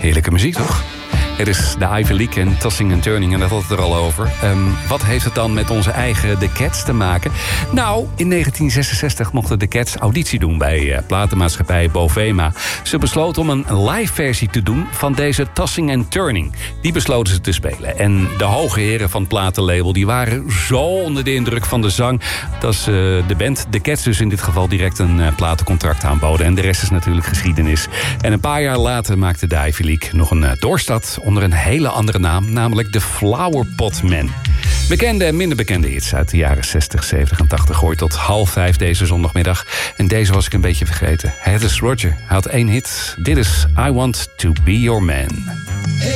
Heerlijke muziek, toch? Het is de Ivy League en Tossing and Turning en dat had het er al over. Wat heeft het dan met onze eigen The Cats te maken? Nou, in 1966 mochten de Cats auditie doen bij platenmaatschappij Bovema. Ze besloten om een live versie te doen van deze Tossing and Turning. Die besloten ze te spelen. En de hoge heren van het platenlabel die waren zo onder de indruk van de zang dat ze de band The Cats dus in dit geval direct een platencontract aanboden. En de rest is natuurlijk geschiedenis. En een paar jaar later maakte de Ivy League nog een doorstart onder een hele andere naam, namelijk de Flower Pot Men. Bekende en minder bekende hits uit de jaren 60, 70 en 80 hoor je tot 4:30 deze zondagmiddag. En deze was ik een beetje vergeten. Het is Roger. Hij had 1 hit. Dit is I Want To Be Your Man.